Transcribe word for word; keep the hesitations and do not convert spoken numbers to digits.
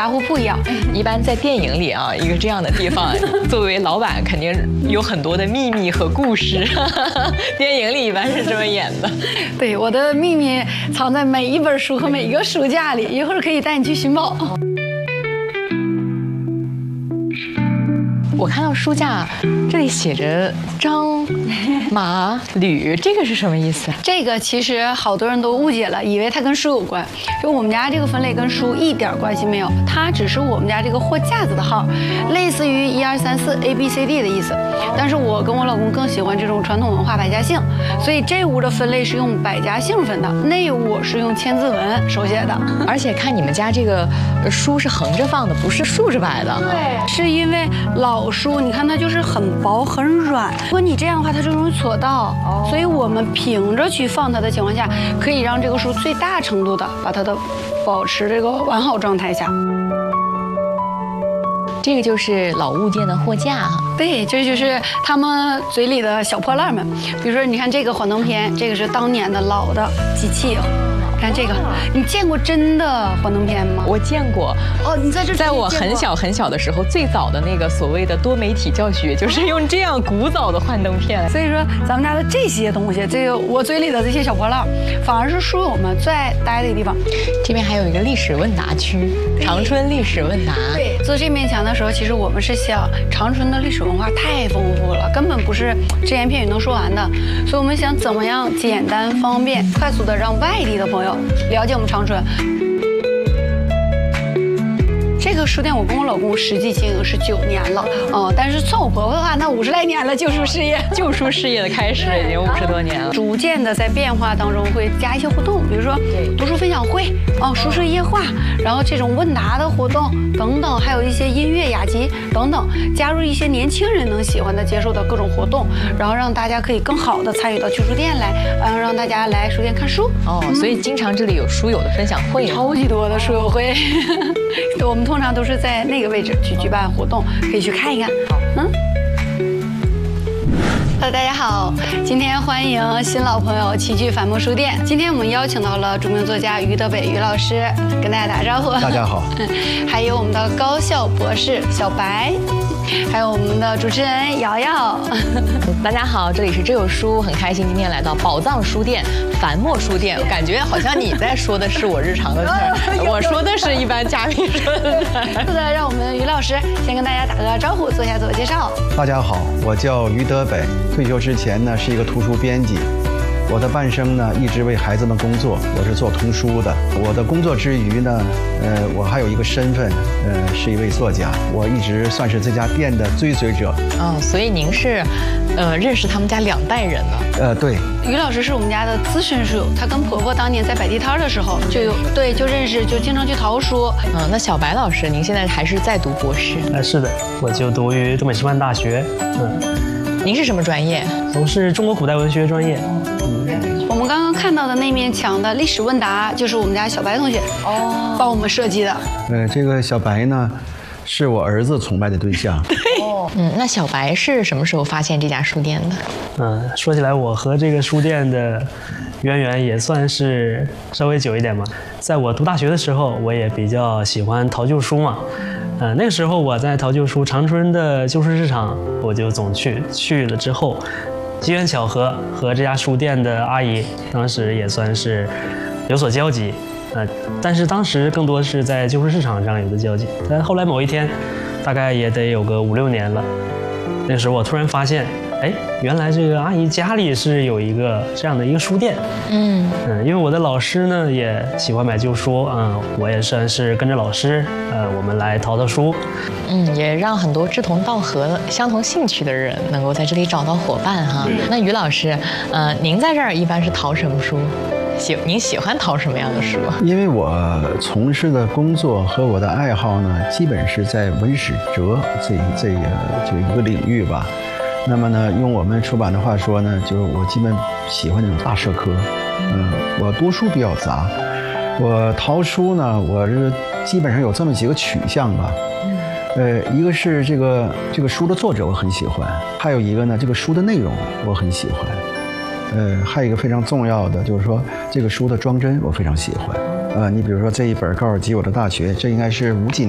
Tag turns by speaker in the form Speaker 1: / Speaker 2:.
Speaker 1: 杂货铺一样。
Speaker 2: 一般在电影里啊，一个这样的地方，作为老板肯定有很多的秘密和故事。电影里一般是这么演的。
Speaker 1: 对，我的秘密藏在每一本书和每一个书架里，一会儿可以带你去寻宝。
Speaker 2: 我看到书架这里写着张、马、吕，这个是什么意思？
Speaker 1: 这个其实好多人都误解了，以为它跟书有关。就我们家这个分类跟书一点关系没有，它只是我们家这个货架子的号，类似于一二三四 A B C D 的意思。但是我跟我老公更喜欢这种传统文化百家姓，所以这屋的分类是用百家姓分的，那屋是用千字文手写的。
Speaker 2: 而且看你们家这个书是横着放的，不是竖着摆的。
Speaker 1: 对，是因为老书你看它就是很薄很软，如果你这样的话它就容易挫到，哦、所以我们平着去放它的情况下，可以让这个书最大程度的把它的保持这个完好状态下。
Speaker 2: 这个就是老物件的货架，
Speaker 1: 对，这就是他们嘴里的小破烂们。比如说，你看这个幻灯片，这个是当年的老的机器。看这个，你见过真的幻灯片吗？
Speaker 2: 我见过。
Speaker 1: 哦，你在这
Speaker 2: 在我很小很小的时候，最早的那个所谓的多媒体教学，就是用这样古早的幻灯片。
Speaker 1: 所以说，咱们家的这些东西，这个我嘴里的这些小破烂，反而是书友们最爱待的地方。这
Speaker 2: 边还有一个历史问答区，长春历史问答。
Speaker 1: 对，做这面墙的时候，其实我们是想，长春的历史文化太丰富了，根本不是只言片语能说完的，所以我们想怎么样简单方便、快速的让外地的朋友了解我们长春。这个书店我跟我老公实际经营是九年了，嗯，但是算我婆婆的话，那五十来年了，旧书事业，
Speaker 2: 旧书事业的开始已经五十多年了。
Speaker 1: 逐渐的在变化当中会加一些互动，比如说读书分享会，哦，书社夜话，然后这种问答的活动等等，还有一些音乐雅集等等，加入一些年轻人能喜欢的、接受的各种活动，然后让大家可以更好的参与到去书店来，然后让大家来书店看书。
Speaker 2: 哦，所以经常这里有书友的分享会，
Speaker 1: 超级多的书友会。我们通常都是在那个位置去举办活动，可以去看一看。嗯。Hello， 大家好，今天欢迎新老朋友齐聚反目书店。今天我们邀请到了著名作家于德北于老师，跟大家打个招呼。
Speaker 3: 大家好。
Speaker 1: 还有我们的高校博士小白，还有我们的主持人瑶瑶。
Speaker 2: 大家好，这里是这有书，很开心今天来到宝藏书店、樊墨书店。感觉好像你在说的是我日常的事儿，我说的是一般嘉宾说的。
Speaker 1: 是的，让我们于老师先跟大家打个招呼，做一下自我介绍。
Speaker 3: 大家好，我叫于德北，退休之前呢是一个图书编辑。我的半生呢一直为孩子们工作，我是做图书的。我的工作之余呢，呃，我还有一个身份，呃，是一位作家。我一直算是这家店的追随者。
Speaker 2: 哦，所以您是，呃，认识他们家两代人了。
Speaker 3: 呃，对。
Speaker 1: 于老师是我们家的资深书友，她跟婆婆当年在摆地摊的时候就有对就认识，就经常去淘书。
Speaker 2: 嗯，那小白老师，您现在还是在读博士？
Speaker 4: 呃，是的，我就读于东北师范大学。嗯，
Speaker 2: 您是什么专业？
Speaker 4: 我是中国古代文学专业。
Speaker 1: 我们刚刚看到的那面墙的历史问答，就是我们家小白同学哦帮我们设计的。
Speaker 3: 呃，这个小白呢，是我儿子崇拜的对象。
Speaker 1: 对，
Speaker 2: 嗯，那小白是什么时候发现这家书店的？
Speaker 4: 嗯，说起来，我和这个书店的渊源也算是稍微久一点吧。在我读大学的时候，我也比较喜欢淘旧书嘛。呃，那个时候我在淘旧书，长春的旧书市场，我就总去。去了之后，机缘巧合和这家书店的阿姨当时也算是有所交集，呃，但是当时更多是在旧书市场上有的交集。但后来某一天，大概也得有个五六年了，那时候我突然发现，哎，原来这个阿姨家里是有一个这样的一个书店。嗯嗯，因为我的老师呢也喜欢买旧书，嗯，我也算是跟着老师，呃，我们来淘淘书。
Speaker 2: 嗯，也让很多志同道合、相同兴趣的人能够在这里找到伙伴哈。那于老师，呃，您在这儿一般是淘什么书？喜您喜欢淘什么样的书？
Speaker 3: 因为我从事的工作和我的爱好呢，基本是在文史哲这这个这一个领域吧。那么呢，用我们出版的话说呢，就是我基本喜欢那种大社科。嗯，我读书比较杂，我淘书呢，我是基本上有这么几个取向吧。呃，一个是这个这个书的作者我很喜欢，还有一个呢，这个书的内容我很喜欢。呃，还有一个非常重要的就是说，这个书的装帧我非常喜欢。呃，你比如说这一本《高尔基我的大学》，这应该是五几